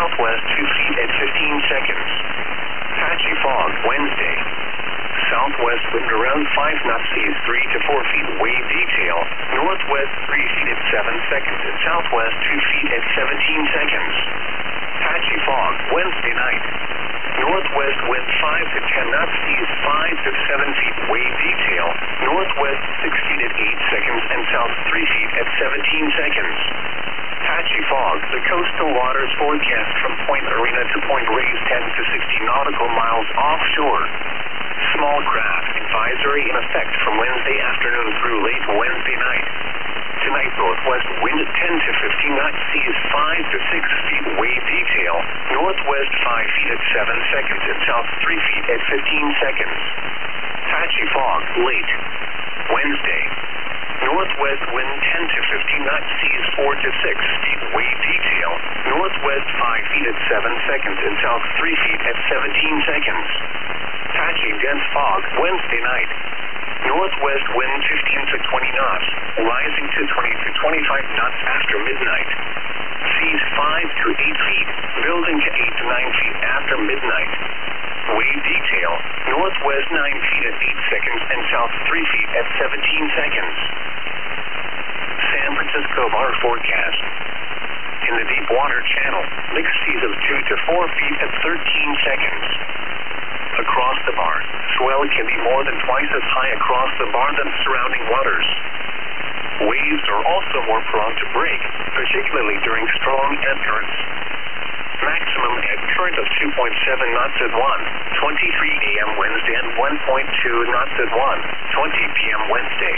southwest 2 feet at 15 seconds. Patchy fog Wednesday. Southwest wind around 5 knots, seas 3 to 4 feet, wave detail. Northwest 3 feet at 7 seconds and southwest 2 feet at 17 seconds. Patchy fog Wednesday night. Northwest wind 5 to 10 knots, seas 5 to 7 feet, wave detail. Northwest 6 feet at 8 seconds and south 3 feet at 17 seconds. Patchy fog, the coastal waters forecast from Point Arena to Point Reyes 10 to 60 nautical miles offshore. Small craft advisory in effect from Wednesday afternoon through late Wednesday night. Tonight, northwest wind 10 to 15 knots, seas 5 to 6 feet, wave detail. Northwest 5 feet at 7 seconds and south 3 feet at 15 seconds. Patchy fog late Wednesday. Northwest wind 10 to 15 knots, seas 4 to 6 feet, wave detail. Northwest 5 feet at 7 seconds and south 3 feet at 17 seconds. Patchy dense fog Wednesday night. Northwest wind 15 to 20 knots, rising to 20 to 25 knots after midnight. Seas 5 to 8 feet, building to 8 to 9 feet after midnight. Wave detail, northwest 9 feet at 8 seconds and south 3 feet at 17 seconds. San Francisco bar forecast. In the deep water channel, mixed seas of 2 to 4 feet at 13 seconds. Across the bar, swell can be more than twice as high across the bar than surrounding waters. Waves are also more prone to break, particularly during strong ebb currents. Maximum ebb current of 2.7 knots at 1:23 a.m. Wednesday and 1.2 knots at 1:20 p.m. Wednesday.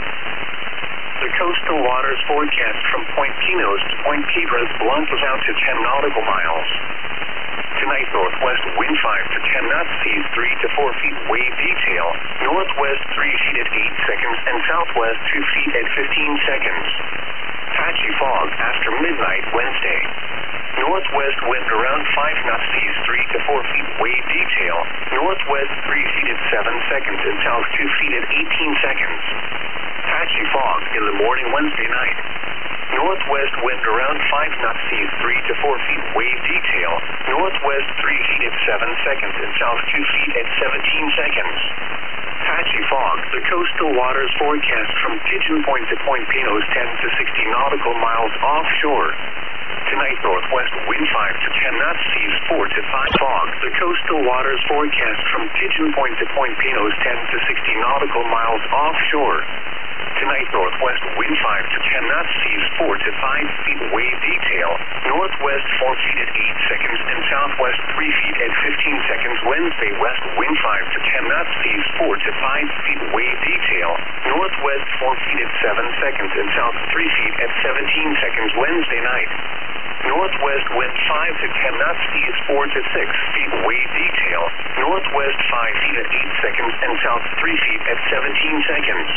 The coastal waters forecast from Point Pinos to Point Piedras Blancas out to 10 nautical miles. Tonight, northwest wind 5 to 10 knots, seas 3 to 4 feet, wave detail. Northwest 3 feet at 8 seconds and southwest 2 feet at 15 seconds. Patchy fog after midnight Wednesday. Northwest wind around 5 knots, seas 3 to 4 feet, wave detail. Northwest 3 feet at 7 seconds and south 2 feet at 18 seconds. Patchy fog in the morning Wednesday night. Northwest wind around 5 knots, seas 3 to 4 feet, wave detail. Northwest 3 feet at 7 seconds and south 2 feet at 17 seconds. Patchy fog, the coastal waters forecast from Pigeon Point to Point Pinos 10 to 60 nautical miles offshore. Tonight, northwest wind 5 to 10 knots, seas 4 to 5 fog. The coastal waters forecast from Pigeon Point to Point Pinos 10 to 60 nautical miles offshore. Tonight, northwest wind 5 to 10 knots, seas 4 to 5 feet, wave detail. Northwest 4 feet at 8 seconds and southwest 3 feet at 15 seconds. Wednesday, west wind 5 to 10 knots, seas 4 to 5 feet, wave detail. Northwest 4 feet at 7 seconds and south 3 feet at 17 seconds. Wednesday night. Northwest wind 5 to 10 knots, seas 4 to 6 feet, wave detail. Northwest 5 feet at 8 seconds and south 3 feet at 17 seconds.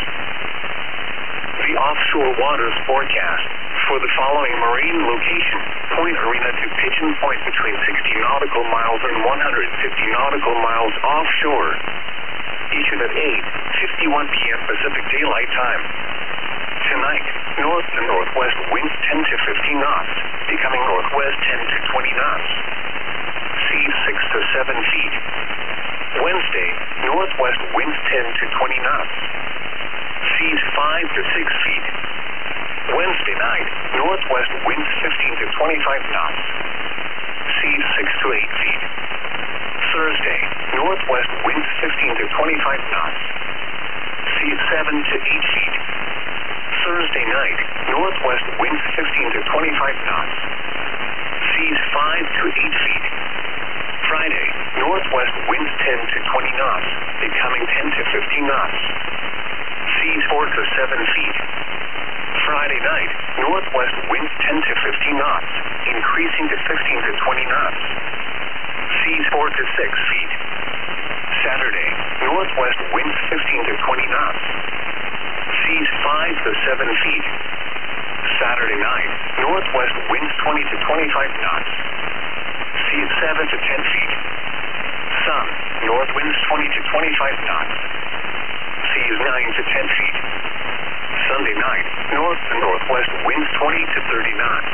The offshore waters forecast for the following marine location: Point Arena to Pigeon Point between 60 nautical miles and 150 nautical miles offshore. Issued at 8:51 p.m. Pacific Daylight Time. Tonight, north to northwest winds 10 to 15 knots, becoming northwest 10 to 20 knots. Seas 6 to 7 feet. Wednesday, northwest winds 10 to 20 knots. Seas 5 to 6 feet. Wednesday night, northwest winds 15 to 25 knots. Seas 6 to 8 feet. Thursday, northwest winds 15 to 25 knots. Seas 7 to 8 feet. Thursday night, northwest winds 15 to 25 knots. Seas 5 to 8 feet. Friday, northwest winds 10 to 20 knots, becoming 10 to 15 knots. Seas 4 to 7 feet. Friday night, northwest winds 10 to 15 knots, increasing to 15 to 20 knots. Seas 4 to 6 feet. Saturday, northwest winds 15 to 20 knots. Seas 5 to 7 feet. Saturday night, northwest winds 20 to 25 knots. Seas 7 to 10 feet. Sun, north winds 20 to 25 knots. Seas 9 to 10 feet. Sunday night, north to northwest winds 20 to 30 knots.